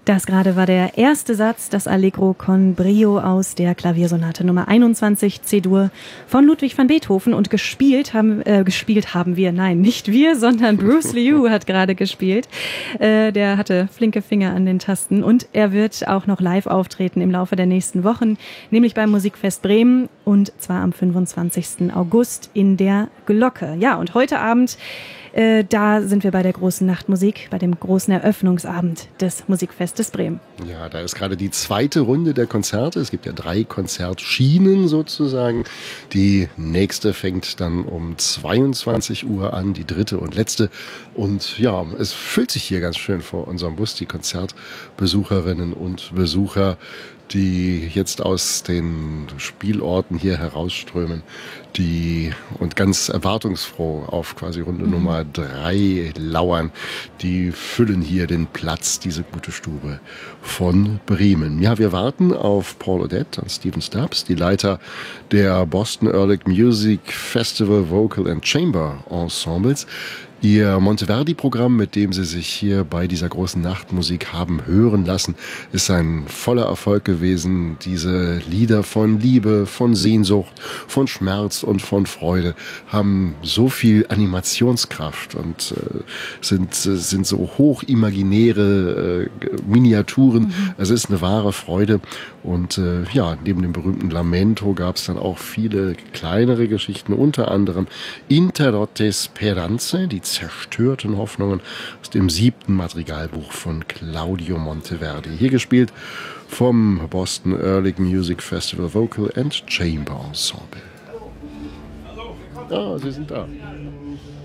Das gerade war der erste Satz, das Allegro con Brio aus der Klaviersonate Nummer 21 C-Dur von Ludwig van Beethoven. Und gespielt haben wir, nein, nicht wir, sondern Bruce Liu hat gerade gespielt. Der hatte flinke Finger an den Tasten und er wird auch noch live auftreten im Laufe der nächsten Wochen, nämlich beim Musikfest Bremen und zwar am 25. August in der Glocke. Ja, und heute Abend da sind wir bei der großen Nachtmusik, bei dem großen Eröffnungsabend des Musikfestes Bremen. Ja, da ist gerade die zweite Runde der Konzerte. Es gibt ja 3 Konzertschienen sozusagen. Die nächste fängt dann um 22 Uhr an, die dritte und letzte. Und ja, es füllt sich hier ganz schön vor unserem Bus, die Konzertbesucherinnen und Besucher, die jetzt aus den Spielorten hier herausströmen, die und ganz erwartungsfroh auf quasi Runde Nummer 3 lauern, die füllen hier den Platz, diese gute Stube von Bremen. Ja, wir warten auf Paul Odette und Stephen Stubbs, die Leiter der Boston Ehrlich Music Festival Vocal and Chamber Ensembles. Ihr Monteverdi-Programm, mit dem Sie sich hier bei dieser großen Nachtmusik haben hören lassen, ist ein voller Erfolg gewesen. Diese Lieder von Liebe, von Sehnsucht, von Schmerz und von Freude haben so viel Animationskraft und sind so hochimaginäre Miniaturen. Es ist eine wahre Freude. Und ja, neben dem berühmten Lamento gab es dann auch viele kleinere Geschichten, unter anderem Interrotte Speranze, die zerstörten Hoffnungen aus dem 7. Madrigalbuch von Claudio Monteverdi. Hier gespielt vom Boston Ehrlich Music Festival Vocal and Chamber Ensemble. Ah, Sie sind da.